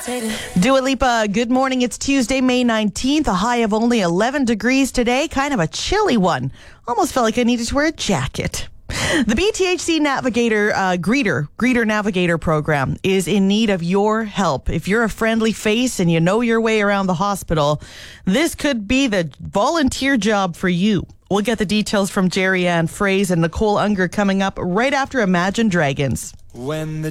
Dua Lipa, good morning. It's Tuesday, May 19th, a high of only 11 degrees today. Kind of a chilly one. Almost felt like I needed to wear a jacket. The BTHC Navigator Greeter Navigator program is in need of your help. If you're a friendly face and you know your way around the hospital, this could be the volunteer job for you. We'll get the details from Jerry Ann Fraze and Nicole Unger coming up right after Imagine Dragons. When the